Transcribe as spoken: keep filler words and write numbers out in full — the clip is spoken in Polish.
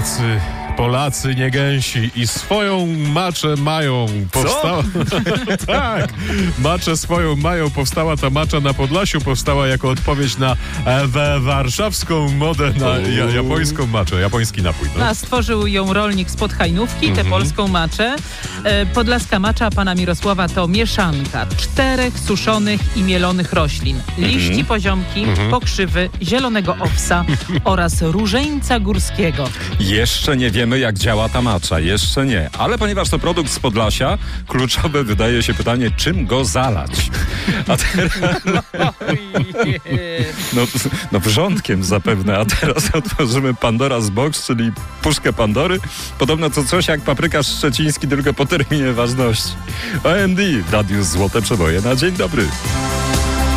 Polacy, Polacy nie gęsi i swoją maczę mają. Powstała... tak, maczę swoją mają. Powstała ta macza na Podlasiu. Powstała jako odpowiedź na e, warszawską modę na ja, japońską maczę. Japoński napój. No. A stworzył ją rolnik spod Hajnówki, tę mm-hmm. polską maczę. E, podlaska macza pana Mirosława to mieszanka czterech suszonych i mielonych roślin. Liści mm-hmm. poziomki, mm-hmm. pokrzywy, zielonego owsa oraz różeńca górskiego. Jeszcze nie wiemy, jak działa ta macza. Jeszcze nie. Ale ponieważ to produkt z Podlasia, kluczowe wydaje się pytanie, czym go zalać? A teraz... no, no wrzątkiem zapewne. A teraz otworzymy Pandora's Box, czyli puszkę Pandory. Podobno to coś jak paprykarz szczeciński, tylko po terminie ważności. O M D w Radiu Złote Przeboje na dzień dobry.